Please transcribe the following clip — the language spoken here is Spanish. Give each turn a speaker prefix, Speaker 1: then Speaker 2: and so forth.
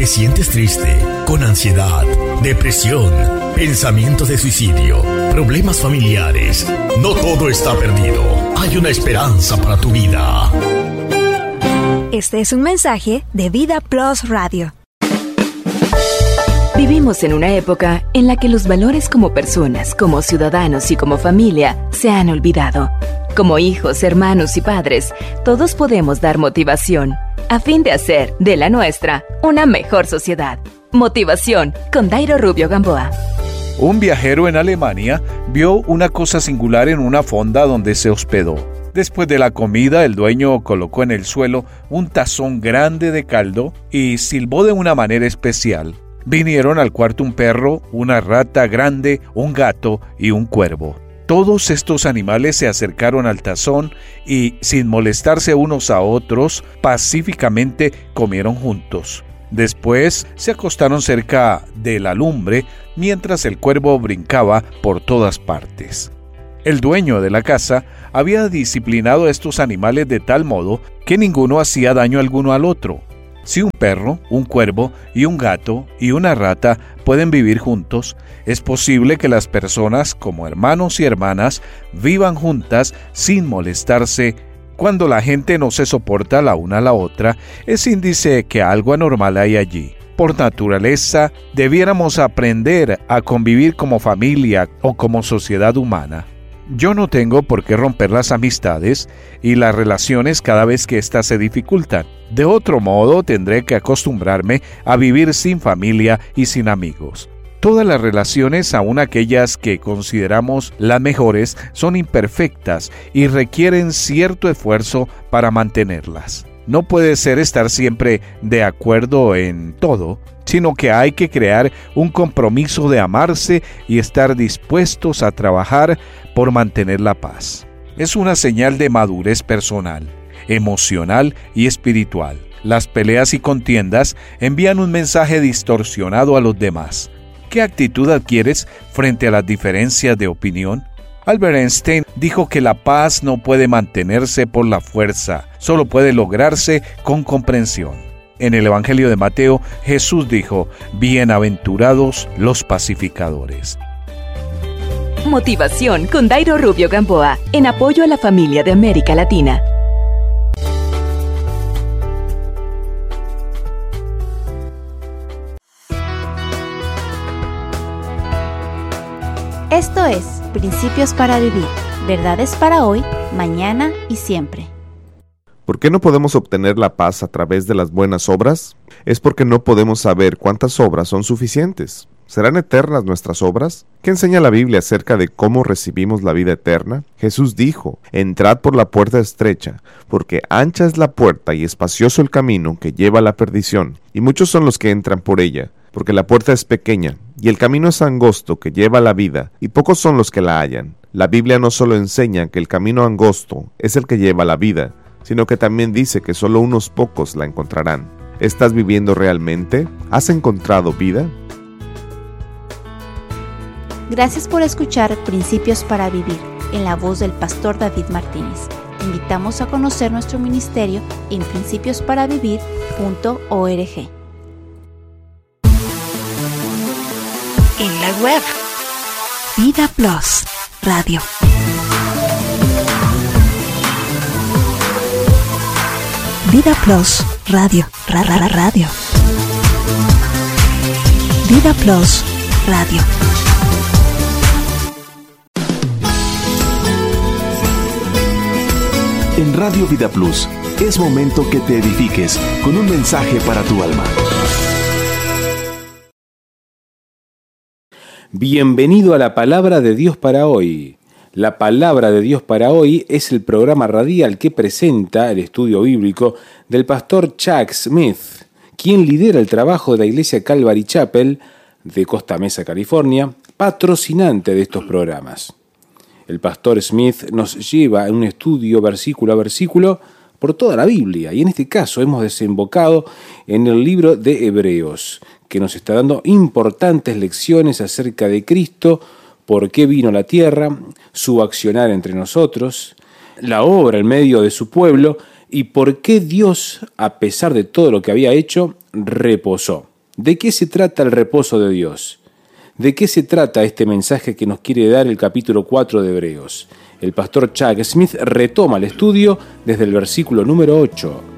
Speaker 1: ¿Te sientes triste, con ansiedad, depresión, pensamientos de suicidio, problemas familiares? No todo está perdido. Hay una esperanza para tu vida.
Speaker 2: Este es un mensaje de Vida Plus Radio.
Speaker 3: Vivimos en una época en la que los valores como personas, como ciudadanos y como familia se han olvidado. Como hijos, hermanos y padres, todos podemos dar motivación a fin de hacer de la nuestra una mejor sociedad. Motivación con Dairo Rubio Gamboa.
Speaker 4: Un viajero en Alemania vio una cosa singular en una fonda donde se hospedó. Después de la comida, el dueño colocó en el suelo un tazón grande de caldo y silbó de una manera especial. Vinieron al cuarto un perro, una rata grande, un gato y un cuervo. Todos estos animales se acercaron al tazón y, sin molestarse unos a otros, pacíficamente comieron juntos. Después se acostaron cerca de la lumbre mientras el cuervo brincaba por todas partes. El dueño de la casa había disciplinado a estos animales de tal modo que ninguno hacía daño alguno al otro. Si un perro, un cuervo y un gato y una rata pueden vivir juntos, es posible que las personas, como hermanos y hermanas, vivan juntas sin molestarse. Cuando la gente no se soporta la una a la otra, es índice que algo anormal hay allí. Por naturaleza, debiéramos aprender a convivir como familia o como sociedad humana. Yo no tengo por qué romper las amistades y las relaciones cada vez que éstas se dificultan. De otro modo, tendré que acostumbrarme a vivir sin familia y sin amigos. Todas las relaciones, aun aquellas que consideramos las mejores, son imperfectas y requieren cierto esfuerzo para mantenerlas. No puede ser estar siempre de acuerdo en todo, sino que hay que crear un compromiso de amarse y estar dispuestos a trabajar por mantener la paz. Es una señal de madurez personal, emocional y espiritual. Las peleas y contiendas envían un mensaje distorsionado a los demás. ¿Qué actitud adquieres frente a las diferencias de opinión? Albert Einstein dijo que la paz no puede mantenerse por la fuerza, solo puede lograrse con comprensión. En el Evangelio de Mateo, Jesús dijo: bienaventurados los pacificadores.
Speaker 3: Motivación con Dairo Rubio Gamboa, en apoyo a la familia de América Latina.
Speaker 5: Esto es Principios para Vivir, verdades para hoy, mañana y siempre.
Speaker 6: ¿Por qué no podemos obtener la paz a través de las buenas obras? Es porque no podemos saber cuántas obras son suficientes. ¿Serán eternas nuestras obras? ¿Qué enseña la Biblia acerca de cómo recibimos la vida eterna? Jesús dijo: entrad por la puerta estrecha, porque ancha es la puerta y espacioso el camino que lleva a la perdición, y muchos son los que entran por ella. Porque la puerta es pequeña, y el camino es angosto que lleva a la vida, y pocos son los que la hallan. La Biblia no solo enseña que el camino angosto es el que lleva a la vida, sino que también dice que solo unos pocos la encontrarán. ¿Estás viviendo realmente? ¿Has encontrado vida?
Speaker 5: Gracias por escuchar Principios para Vivir, en la voz del pastor David Martínez. Te invitamos a conocer nuestro ministerio en principiosparavivir.org.
Speaker 2: En la web, Vida Plus Radio. Vida Plus Radio. Radio. Vida Plus Radio.
Speaker 7: En Radio Vida Plus, es momento que te edifiques con un mensaje para tu alma.
Speaker 8: Bienvenido a la Palabra de Dios para hoy. La Palabra de Dios para hoy es el programa radial que presenta el estudio bíblico del pastor Chuck Smith, quien lidera el trabajo de la iglesia Calvary Chapel de Costa Mesa, California, patrocinante de estos programas. El pastor Smith nos lleva en un estudio versículo a versículo por toda la Biblia, y en este caso hemos desembocado en el libro de Hebreos, que nos está dando importantes lecciones acerca de Cristo, por qué vino a la tierra, su accionar entre nosotros, la obra en medio de su pueblo y por qué Dios, a pesar de todo lo que había hecho, reposó. ¿De qué se trata el reposo de Dios? ¿De qué se trata este mensaje que nos quiere dar el capítulo 4 de Hebreos? El pastor Chuck Smith retoma el estudio desde el versículo número 8.